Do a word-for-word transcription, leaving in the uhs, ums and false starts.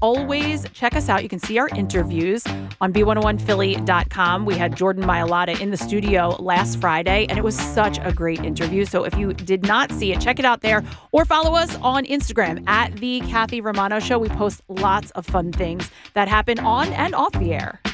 always, check us out. You can see our interviews on B one oh one Philly dot com. We had Jordan Mailata in the studio last Friday, and it was such a great interview. So if you did not see it, check it out there, or follow us on Instagram at The Kathy Romano Show. We post lots of fun things that happen on and off the air.